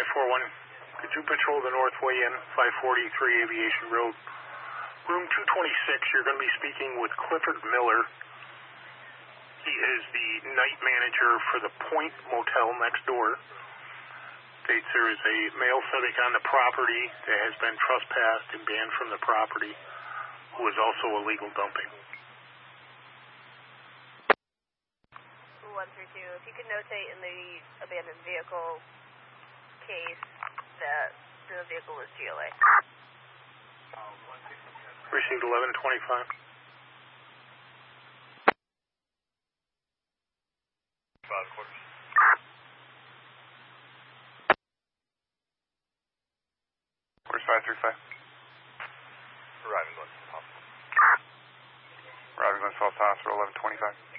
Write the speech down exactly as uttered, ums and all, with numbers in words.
five four one, could you patrol the north way in, five forty-three Aviation Road, room two twenty-six? You're going to be speaking with Clifford Miller. He is the night manager for the Point Motel next door. States there is a male subject on the property that has been trespassed and banned from the property, who is also illegal dumping. one three two, if you could notate in the abandoned vehicle case that the vehicle was G L A. Received eleven twenty-five. Five quarters. Where's five three five? Arriving going to the hospital. Arriving going to the hospital, eleven twenty-five.